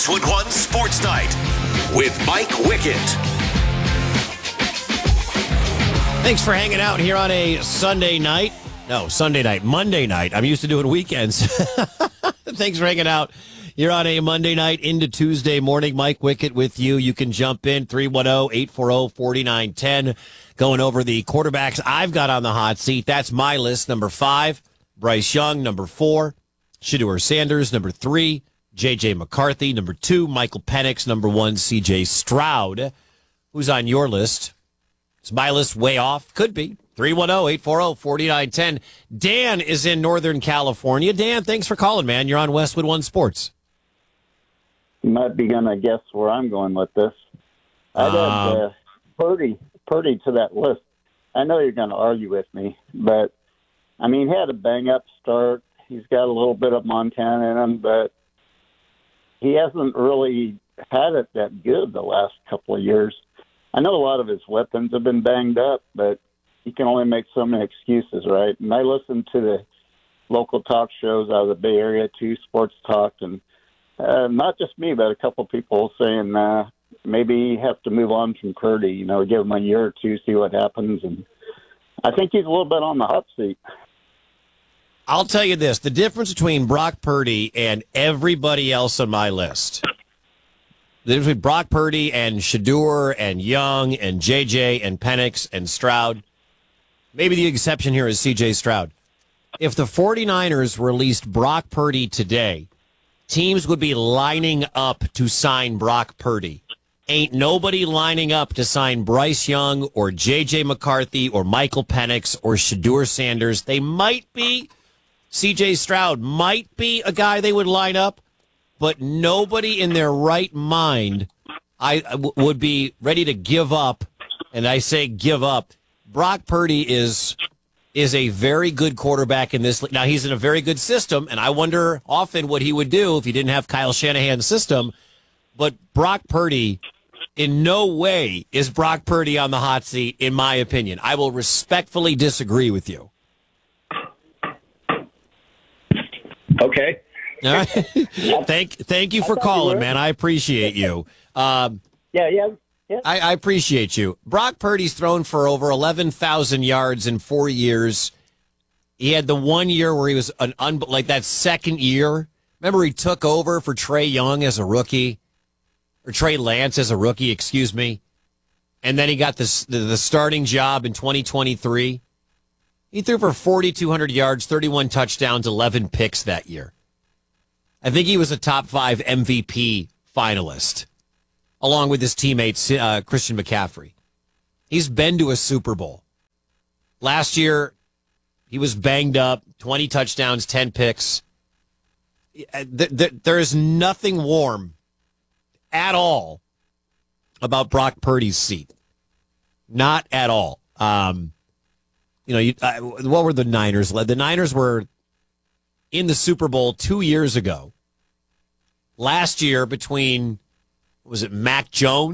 Westwood One Sports Night with Mike Wickett. Thanks for hanging out here on a Sunday night. No, Sunday night. Monday night. I'm used to doing weekends. Thanks for hanging out here on a Monday night into Tuesday morning. Mike Wickett with you. You can jump in 310-840-4910. Going over the quarterbacks I've got on the hot seat. That's my list. Number 5, Bryce Young. Number 4, Shedeur Sanders. Number 3, J.J. McCarthy. Number 2, Michael Penix. Number 1, C.J. Stroud. Who's on your list? Is my list way off? Could be. 310-840-4910. Dan is in Northern California. Dan, thanks for calling, man. You're on Westwood One Sports. You might be going to guess where I'm going with this. I'd add Purdy to that list. I know you're going to argue with me, but, I mean, he had a bang-up start. He's got a little bit of Montana in him, but he hasn't really had it that good the last couple of years. I know a lot of his weapons have been banged up, but he can only make so many excuses, right? And I listen to the local talk shows out of the Bay Area, too, Sports Talk, and not just me, but a couple people saying maybe you have to move on from Purdy, give him a year or two, see what happens. And I think he's a little bit on the hot seat. I'll tell you this. The difference between Brock Purdy and everybody else on my list, the difference between Brock Purdy and Shedeur and Young and J.J. and Penix and Stroud, maybe the exception here is C.J. Stroud. If the 49ers released Brock Purdy today, teams would be lining up to sign Brock Purdy. Ain't nobody lining up to sign Bryce Young or J.J. McCarthy or Michael Penix or Shedeur Sanders. They might be. C.J. Stroud might be a guy they would line up, but nobody in their right mind would be ready to give up. And I say give up. Brock Purdy is a very good quarterback in this. Now, he's in a very good system, and I wonder often what he would do if he didn't have Kyle Shanahan's system. But Brock Purdy, in no way is Brock Purdy on the hot seat, in my opinion. I will respectfully disagree with you. Okay. All right. Thank you for calling, man. I appreciate you. Yeah. I appreciate you. Brock Purdy's thrown for over 11,000 yards in 4 years. He had the 1 year where he was like that second year. Remember, he took over for Trey Young as a rookie, or Trey Lance as a rookie, excuse me. And then he got the starting job in 2023. He threw for 4,200 yards, 31 touchdowns, 11 picks that year. I think he was a top 5 MVP finalist, along with his teammate, Christian McCaffrey. He's been to a Super Bowl. Last year, he was banged up, 20 touchdowns, 10 picks. There is nothing warm at all about Brock Purdy's seat. Not at all. What were the Niners? The Niners were in the Super Bowl 2 years ago. Last year, between, was it Mac Jones